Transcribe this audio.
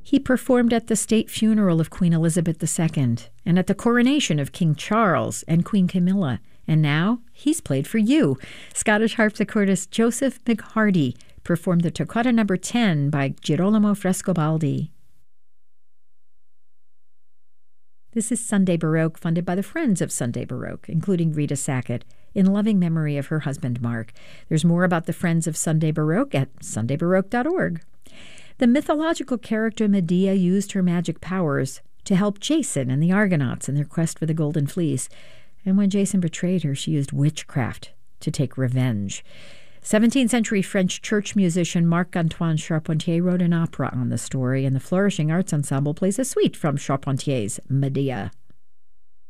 He performed at the state funeral of Queen Elizabeth II and at the coronation of King Charles and Queen Camilla. And now he's played for you. Scottish harpsichordist Joseph McHardy performed the Toccata No. 10 by Girolamo Frescobaldi. This is Sunday Baroque, funded by the Friends of Sunday Baroque, including Rita Sackett, in loving memory of her husband, Mark. There's more about the Friends of Sunday Baroque at sundaybaroque.org. The mythological character Medea used her magic powers to help Jason and the Argonauts in their quest for the Golden Fleece. And when Jason betrayed her, she used witchcraft to take revenge. 17th century French church musician Marc-Antoine Charpentier wrote an opera on the story, and the Flourishing Arts Ensemble plays a suite from Charpentier's Medea.